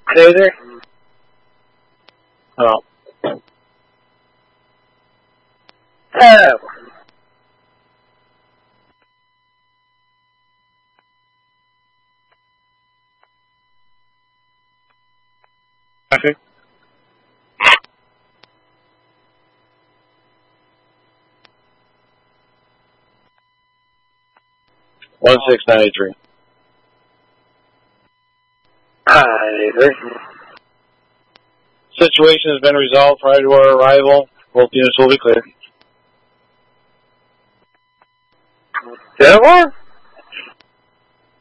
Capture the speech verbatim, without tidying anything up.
Taser? Oh. Oh. Okay. One six ninety three. Taser. Situation has been resolved prior to our arrival. Both units will be clear. Is that one?